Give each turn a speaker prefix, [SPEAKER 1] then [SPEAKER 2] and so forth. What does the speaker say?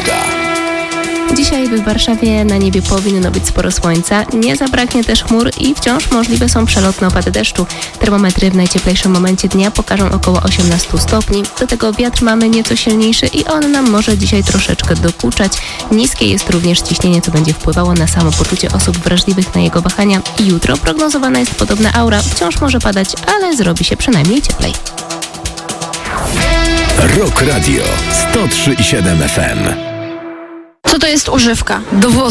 [SPEAKER 1] pogoda.
[SPEAKER 2] Dzisiaj w Warszawie na niebie powinno być sporo słońca, nie zabraknie też chmur i wciąż możliwe są przelotne opady deszczu. Termometry w najcieplejszym momencie dnia pokażą około 18 stopni. Do tego wiatr mamy nieco silniejszy i on nam może dzisiaj troszeczkę dokuczać. Niskie jest również ciśnienie, co będzie wpływało na samopoczucie osób wrażliwych na jego wahania. I jutro prognozowana jest podobna aura. Wciąż może padać, ale zrobi się przynajmniej cieplej.
[SPEAKER 1] Rock Radio 103,7 FM.
[SPEAKER 3] Co to jest używka? Do włosów.